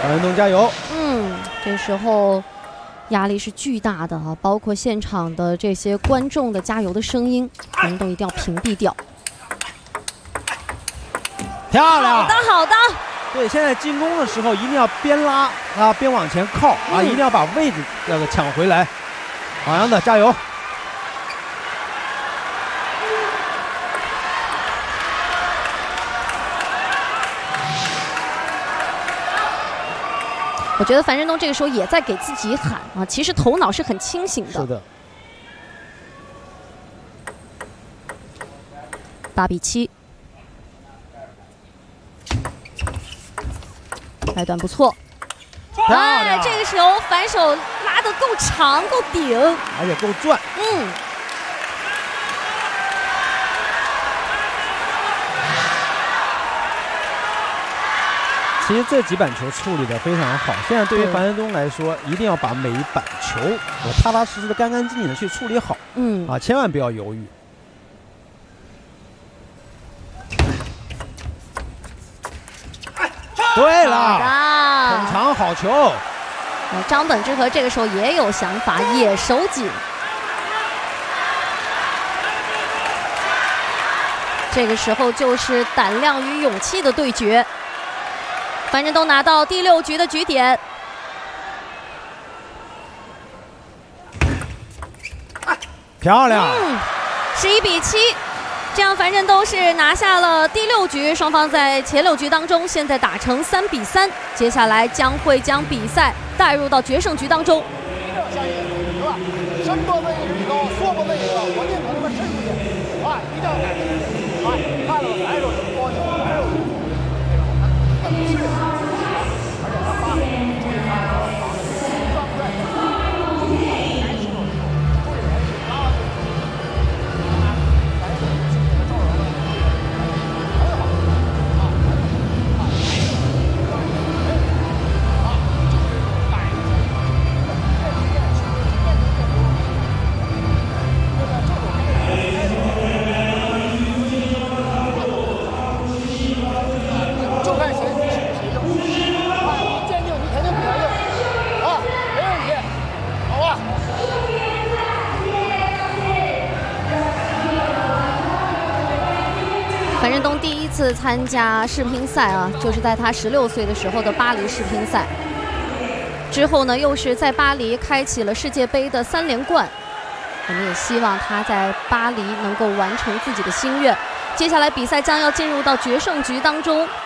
文东加油！ 这时候压力是巨大的啊，包括现场的这些观众的加油的声音，樊振东一定要屏蔽掉。 漂亮！ 好的。 对，现在进攻的时候一定要边拉啊边往前靠啊，一定要把位置抢回来。好样的，加油！ 我觉得樊振东这个时候也在给自己喊啊，其实头脑是很清醒的。 是的。 8比7。开段不错，这个时候反手拉得够长、够顶， 而且够转。其实这几板球处理得非常好。现在对于樊振东来说，一定要把每一板球踏踏实实的、干干净净的去处理好。千万不要犹豫。对了，很长好球。 张本智和这个时候也有想法，也手紧。这个时候就是胆量与勇气的对决。樊振东拿到第6局的局点。 漂亮。 11比7。这样，樊振东是拿下了第6局，双方在前6局当中，现在打成3比3。接下来将会将比赛带入到决胜局当中。 身不位置高，说不位置高，我宁可他妈伸出去，一定要改进，看了吧，来手多牛，来手是，而且他发就是他状态， 樊振东第一次参加世乒赛啊，就是在他16岁的时候的巴黎世乒赛。之后呢，又是在巴黎开启了世界杯的3连冠。我们也希望他在巴黎能够完成自己的心愿。接下来比赛将要进入到决胜局当中，